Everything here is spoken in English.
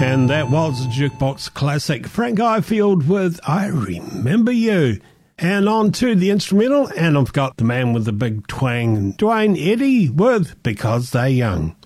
And that was a jukebox classic, Frank Ifield with I Remember You. And on to the instrumental, and I've got the man with the big twang, Dwayne Eddy with Because They're Young.